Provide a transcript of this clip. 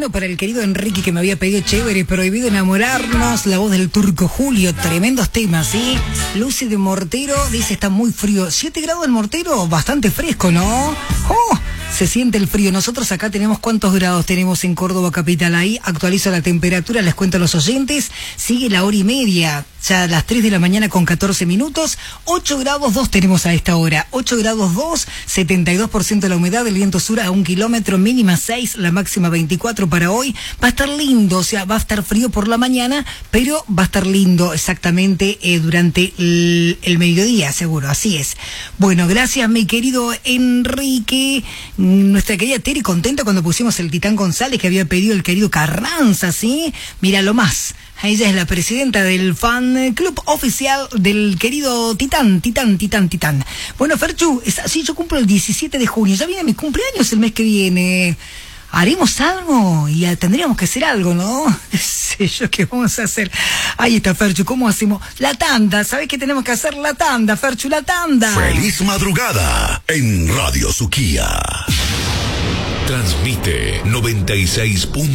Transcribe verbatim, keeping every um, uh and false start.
uno para el querido Enrique que me había pedido chévere, prohibido enamorarnos, la voz del Turco Julio, tremendos temas, ¿sí? Lucy de Mortero dice está muy frío. siete grados en Mortero, bastante fresco, ¿no? ¡Oh! Se siente el frío. Nosotros acá tenemos cuántos grados tenemos en Córdoba capital. Ahí actualizo la temperatura, les cuento a los oyentes. Sigue la hora y media, ya a las tres de la mañana con catorce minutos. ocho grados dos tenemos a esta hora. ocho grados dos, setenta y dos por ciento de la humedad, el viento sur a un kilómetro, mínima seis, la máxima veinticuatro para hoy. Va a estar lindo, o sea, va a estar frío por la mañana, pero va a estar lindo exactamente eh, durante el, el mediodía, seguro, así es. Bueno, gracias mi querido Enrique. Nuestra querida Teri contenta cuando pusimos el Titán González que había pedido el querido Carranza, ¿sí? Mira lo más. Ella es la presidenta del fan club oficial del querido Titán, Titán, Titán, Titán. Bueno, Ferchu, es así, yo cumplo el diecisiete de junio, ya viene mi cumpleaños el mes que viene. ¿Haremos algo? Y tendríamos que hacer algo, ¿no? No sé yo qué vamos a hacer. Ahí está, Ferchu, ¿cómo hacemos? La tanda, ¿sabés qué tenemos que hacer? La tanda, Ferchu, la tanda. Feliz madrugada en Radio Suquía. Transmite noventa y seis.